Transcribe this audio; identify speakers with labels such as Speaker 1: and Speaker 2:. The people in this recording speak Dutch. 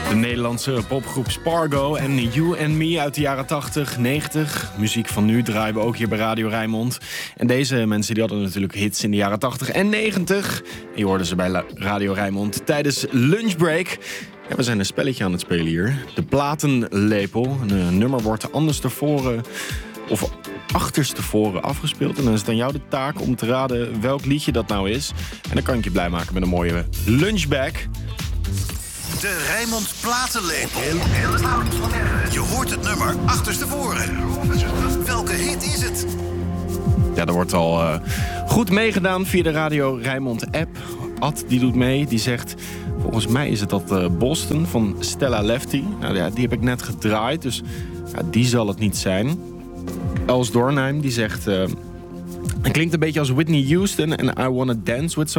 Speaker 1: De Nederlandse popgroep Spargo en You and Me uit de jaren 80, 90. Muziek van nu draaien we ook hier bij Radio Rijnmond. En deze mensen die hadden natuurlijk hits in de jaren 80 en 90. En je hoorde ze bij Radio Rijnmond tijdens lunchbreak. Ja, we zijn een spelletje aan het spelen hier. De platenlepel. Een nummer wordt anders tevoren of achterstevoren afgespeeld. En dan is het aan jou de taak om te raden welk liedje dat nou is. En dan kan ik je blij maken met een mooie lunchbag.
Speaker 2: De Rijnmond Platenlepel. Je hoort het nummer achterstevoren. Welke hit is het?
Speaker 1: Ja, er wordt al goed meegedaan via de Radio Rijnmond app. Ad die doet mee, die zegt... Volgens mij is het dat Boston van Stella Lefty. Nou ja, die heb ik net gedraaid, dus ja, die zal het niet zijn. Els Dornheim die zegt... Het klinkt een beetje als Whitney Houston en I Wanna Dance With